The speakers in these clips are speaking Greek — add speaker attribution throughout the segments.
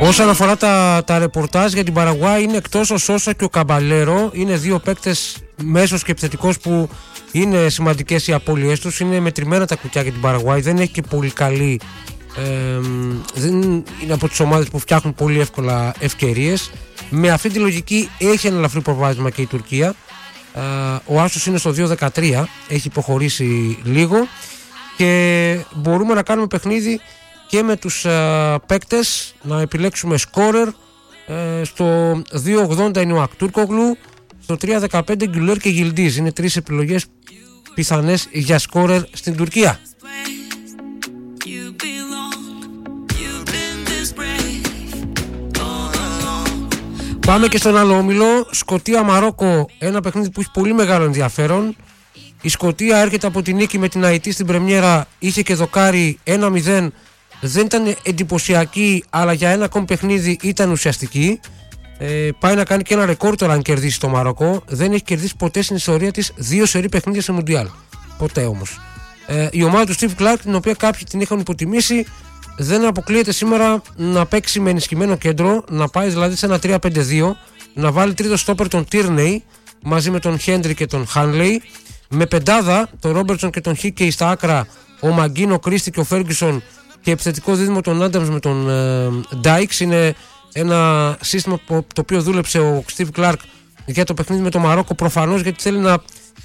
Speaker 1: Όσον αφορά τα ρεπορτάζ για την Παραγουάη, είναι εκτός ο Σόσα και ο Καμπαλέρο. Είναι δύο παίκτες μέσος και επιθετικός που είναι σημαντικές οι απώλειές τους. Είναι μετρημένα τα κουκιά για την Παραγουάη. Δεν έχει και πολύ καλή. Δεν είναι από τις ομάδες που φτιάχνουν πολύ εύκολα ευκαιρίες. Με αυτή τη λογική έχει ένα ελαφρύ προβάδισμα και η Τουρκία. Ο άσος είναι στο 2-13, έχει υποχωρήσει λίγο και μπορούμε να κάνουμε παιχνίδι και με τους παίκτες, να επιλέξουμε σκόρερ. Στο 2-80 είναι ο Ακτούρκογλου, στο 3-15 Γκουλέρ και Γιλντίζ. Είναι τρεις επιλογές πιθανές για σκόρερ στην Τουρκία. Πάμε και στον άλλο όμιλο, Σκωτία-Μαρόκο, ένα παιχνίδι που έχει πολύ μεγάλο ενδιαφέρον. Η Σκωτία έρχεται από τη νίκη με την Αϊτή στην πρεμιέρα, είχε και δοκάρει 1-0, δεν ήταν εντυπωσιακή, αλλά για ένα ακόμη παιχνίδι ήταν ουσιαστική. Πάει να κάνει και ένα ρεκόρ τώρα αν κερδίσει το Μαρόκο. Δεν έχει κερδίσει ποτέ στην ιστορία της 2 σερί παιχνίδια σε Μουντιάλ. Ποτέ όμως. Η ομάδα του Steve Clark, την οποία κάποιοι την είχαν υποτιμήσει, δεν αποκλείεται σήμερα να παίξει με ενισχυμένο κέντρο, να πάει δηλαδή σε ένα 3-5-2, να βάλει τρίτο στόπερ τον Τίρνεϊ μαζί με τον Χέντρι και τον Χάνλεϊ, με πεντάδα τον Ρόμπερτσον και τον Χίκεϊ στα άκρα, ο Μαγκίνο, ο Κρίστη και ο Φέργκισον, και επιθετικό δίδυμο τον Άνταμς με τον Ντάιξ. Είναι ένα σύστημα το οποίο δούλεψε ο Steve Clark για το παιχνίδι με το Μαρόκο, προφανώς γιατί θέλει να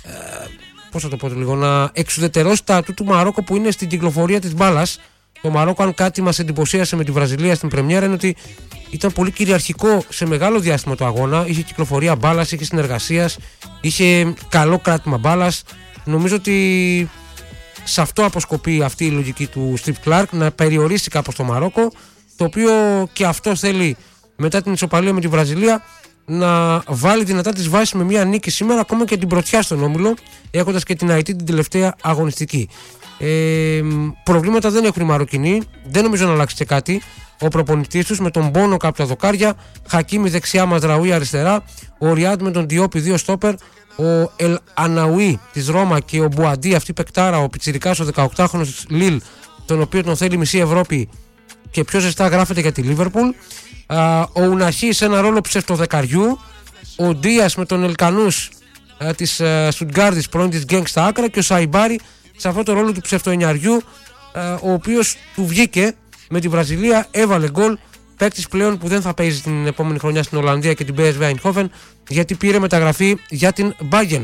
Speaker 1: να εξουδετερώσει τα ατού του Μαρόκο που είναι στην κυκλοφορία της μπάλας. Το Μαρόκο, αν κάτι μας εντυπωσίασε με τη Βραζιλία στην πρεμιέρα, είναι ότι ήταν πολύ κυριαρχικό σε μεγάλο διάστημα το αγώνα. Είχε κυκλοφορία μπάλας, είχε συνεργασίας, είχε καλό κράτημα μπάλας. Νομίζω ότι σε αυτό αποσκοπεί αυτή η λογική του Steve Clark, να περιορίσει κάπως το Μαρόκο, το οποίο και αυτό θέλει μετά την ισοπαλία με τη Βραζιλία να βάλει δυνατά τις βάσεις με μια νίκη σήμερα, ακόμα και την πρωτιά στον όμιλο, έχοντας και την Αϊτή την τελευταία αγωνιστική. Προβλήματα δεν έχουν οι Μαροκινοί, δεν νομίζω να αλλάξει και κάτι. Ο προπονητής τους με τον Μπόνο κάπου τα δοκάρια, Χακίμι δεξιά, Μαζραούι αριστερά, ο Ριάντ με τον Διόπι 2 στόπερ, ο Ελ Αναουί της Ρώμα και ο Μπουαντί, αυτή παικτάρα, ο πιτσιρικάς, ο 18χρονος Λιλ, τον οποίο τον θέλει μισή Ευρώπη και πιο ζεστά γράφεται για τη Λίβερπουλ. Ο Ουναχή σε ένα ρόλο ψευτοδεκαριού, ο Ντίας με τον Ελκανούς της Στουτγκάρδης, πρώην της Γκένγκ στα άκρα, και ο Σαϊμπάρι σε αυτό το ρόλο του ψευτοενιαριού, ο οποίος του βγήκε με τη Βραζιλία, έβαλε γκολ. Παίκτης πλέον που δεν θα παίζει την επόμενη χρονιά στην Ολλανδία και την PSV Eindhoven, γιατί πήρε μεταγραφή για την Bayern.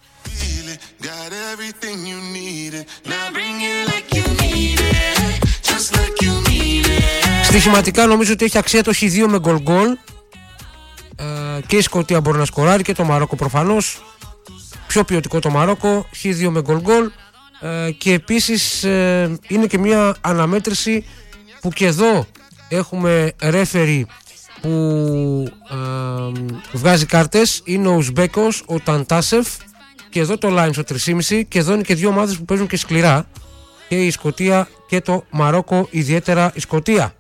Speaker 1: Στοιχηματικά νομίζω ότι έχει αξία το Χ2 με γκολ. Και η Σκωτία μπορεί να σκοράρει και το Μαρόκο προφανώς. Πιο ποιοτικό το Μαρόκο, Χ2 με γκολ. Και επίσης είναι και μια αναμέτρηση που και εδώ έχουμε ρέφερι που βγάζει κάρτες. Είναι ο Ουσμπέκος, ο Ταντάσεφ, και εδώ το line στο 3,5, και εδώ είναι και δύο ομάδες που παίζουν και σκληρά, και η Σκωτία και το Μαρόκο, ιδιαίτερα η Σκωτία.